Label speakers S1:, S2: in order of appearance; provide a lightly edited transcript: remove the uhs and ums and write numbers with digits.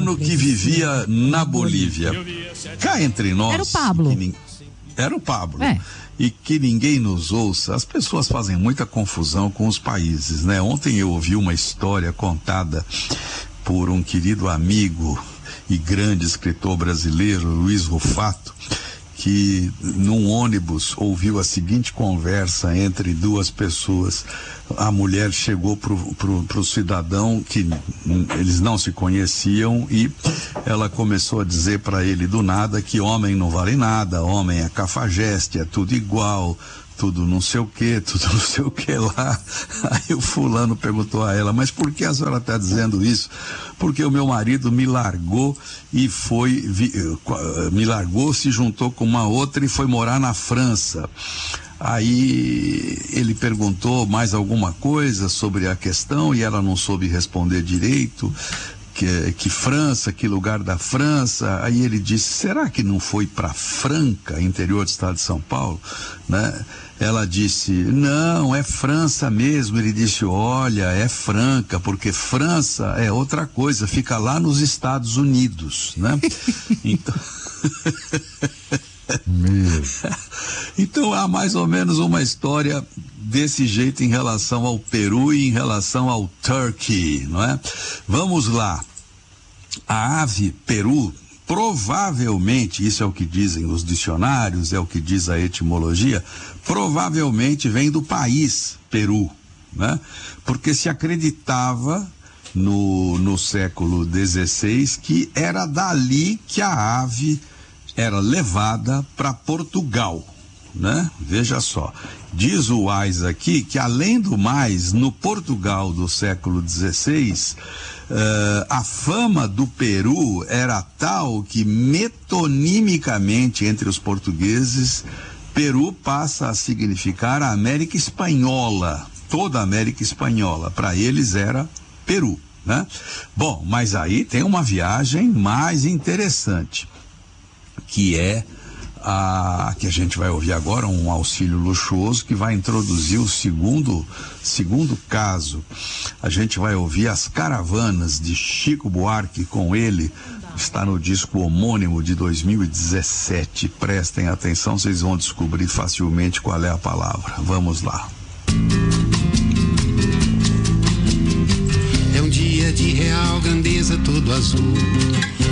S1: peruano que vivia na Bolívia. Cá entre nós.
S2: Era o Pablo.
S1: Era o Pablo. E que ninguém nos ouça, as pessoas fazem muita confusão com os países, né? Ontem eu ouvi uma história contada por um querido amigo e grande escritor brasileiro, Luiz Rufato, que num ônibus ouviu a seguinte conversa entre duas pessoas. A mulher chegou pro cidadão, que eles não se conheciam, e ela começou a dizer para ele do nada que homem não vale nada, homem é cafajeste, é tudo igual, tudo não sei o que lá. Aí o fulano perguntou a ela, mas por que a senhora está dizendo isso? Porque o meu marido me largou e se juntou com uma outra e foi morar na França. Aí ele perguntou mais alguma coisa sobre a questão e ela não soube responder direito. Que França, que lugar da França? Aí ele disse, será que não foi para Franca, interior do estado de São Paulo, né? Ela disse, não, é França mesmo. Ele disse, olha, é Franca, porque França é outra coisa, fica lá nos Estados Unidos, né? Então... Então há mais ou menos uma história desse jeito em relação ao Peru e em relação ao Turkey, não é? Vamos lá. A ave peru, provavelmente, isso é o que dizem os dicionários, é o que diz a etimologia, provavelmente vem do país Peru, né? Porque se acreditava no século XVI que era dali que a ave era levada para Portugal, né? Veja só, diz o Wise aqui que, além do mais, no Portugal do século XVI, a fama do Peru era tal que, metonimicamente, entre os portugueses, Peru passa a significar a América Espanhola, toda a América Espanhola. Para eles era Peru, né? Bom, mas aí tem uma viagem mais interessante, que é que a gente vai ouvir agora, um auxílio luxuoso que vai introduzir o segundo caso. A gente vai ouvir As Caravanas, de Chico Buarque, com ele, está no disco homônimo de 2017. Prestem atenção, vocês vão descobrir facilmente qual é a palavra. Vamos lá.
S3: É um dia de real grandeza, todo azul.